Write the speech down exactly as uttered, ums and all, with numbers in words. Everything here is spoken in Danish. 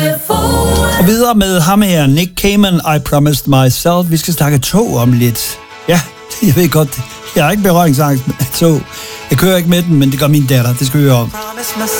Og videre med ham her, Nick Cayman, I Promised Myself. Vi skal snakke tog om lidt. Ja, jeg ved godt, jeg har ikke berøringsangst med tog. Jeg kører ikke med den, men det gør min datter. Det skal vi høre om.